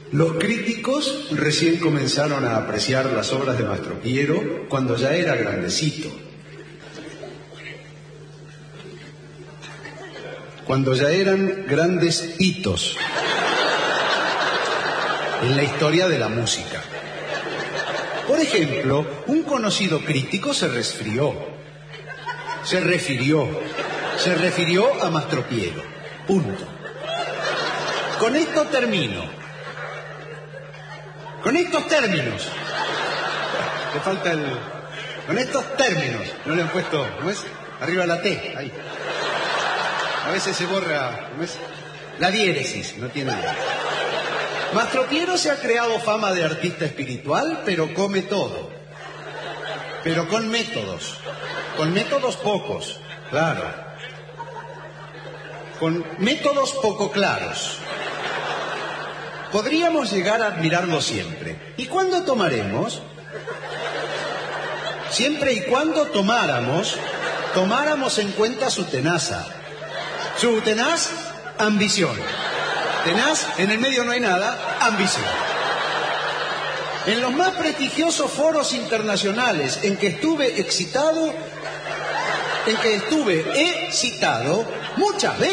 Los críticos recién comenzaron a apreciar las obras de Mastro Piero cuando ya era grandecito. Cuando ya eran grandes hitos en la historia de la música. Por ejemplo, un conocido crítico se refirió a Mastro Piero. Punto. Con esto termino. Con estos términos. Le falta el... Con estos términos. No le han puesto... ¿Cómo es? Arriba la T. Ahí. A veces se borra... ¿Cómo es? La diéresis. No tiene nada. Mastro Piero se ha creado fama de artista espiritual, pero come todo. Pero con métodos. Con métodos pocos. Claro. Con métodos poco claros. Podríamos llegar a admirarlo siempre. ¿Y cuándo tomaremos? Siempre y cuando tomáramos en cuenta su tenaza. Su tenaz ambición. Tenaz, en el medio no hay nada, ambición. En los más prestigiosos foros internacionales en que estuve excitado, muchas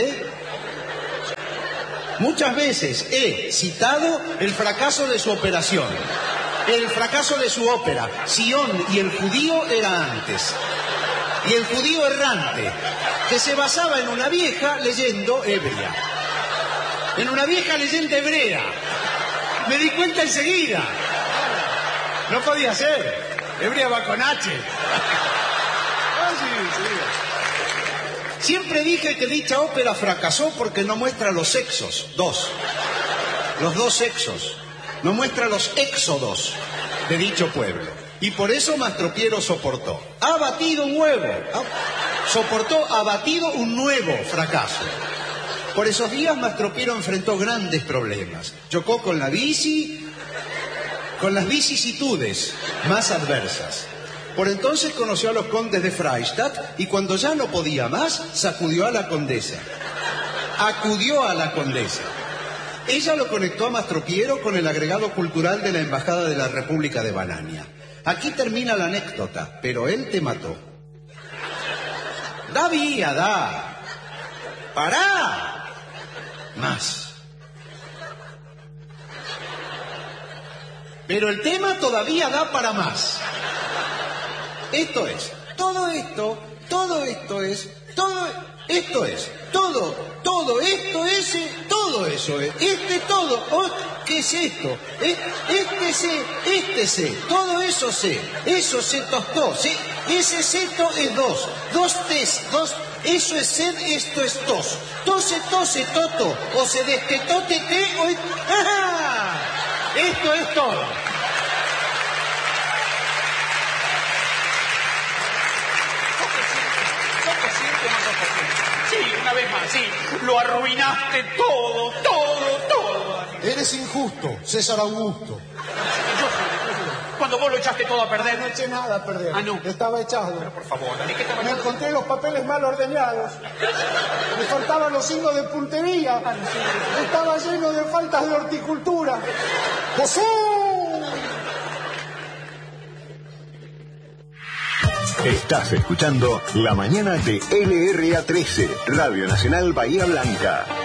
veces he citado el fracaso de su operación, el fracaso de su ópera, Sion y el judío era antes, y el judío errante, que se basaba en una vieja leyenda hebrea. En una vieja leyenda hebrea. Me di cuenta enseguida. No podía ser. Hebrea va con H. Siempre dije que dicha ópera fracasó porque no muestra los sexos. Los dos sexos. No muestra los éxodos de dicho pueblo. Y por eso Mastro Piero soportó. Ha batido un nuevo fracaso. Por esos días Mastro Piero enfrentó grandes problemas. Chocó con la bici, con las vicisitudes más adversas. Por entonces conoció a los condes de Freistadt y cuando ya no podía más, acudió a la condesa. Ella lo conectó a Mastro Piero con el agregado cultural de la Embajada de la República de Banania. Aquí termina la anécdota, pero él te mató. ¡Pará! Más. Pero el tema todavía da para más. Todo ¿qué es esto? Todo eso se tostó, ese seto es dos tes, eso es sed, esto es tos, tose, toto, o se destetó, tete, o... ¡Ah! Esto es todo. Sí, una vez más, sí. Lo arruinaste todo. Eres injusto, César Augusto. Cuando vos lo echaste todo a perder. No eché nada a perder. Ah, no. Estaba echado. Pero por favor, Dani, ¿qué estaba Me echado? encontré los papeles mal ordenados. Me faltaban los signos de puntería. Estaba lleno de faltas de horticultura. ¡Jesús! Estás escuchando La Mañana de LRA 13, Radio Nacional Bahía Blanca.